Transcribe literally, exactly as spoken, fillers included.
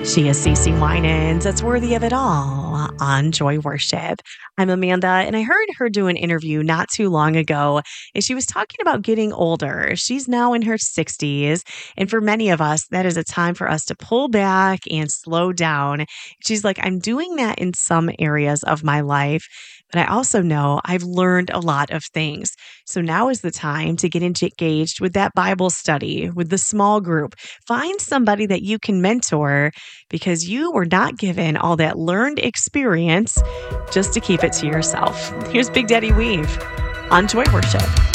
She is Cece Winans. That's worthy of it all on Joy Worship. I'm Amanda, and I heard her do an interview not too long ago, and she was talking about getting older. She's now in her sixties, and for many of us, that is a time for us to pull back and slow down. She's like, I'm doing that in some areas of my life, but I also know I've learned a lot of things. So now is the time to get engaged with that Bible study, with the small group. Find somebody that you can mentor because you were not given all that learned experience just to keep it to yourself. Here's Big Daddy Weave on Joy Worship.